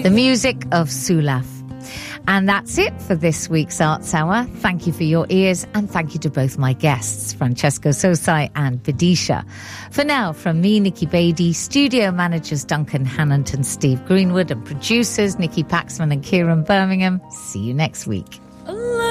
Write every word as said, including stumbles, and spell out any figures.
The music of Sulaf. And that's it for this week's Arts Hour. Thank you for your ears, and thank you to both my guests, Francesco Sosai and Vidisha. For now, from me, Nikki Beattie, studio managers Duncan Hannant and Steve Greenwood, and producers Nikki Paxman and Kieran Birmingham. See you next week.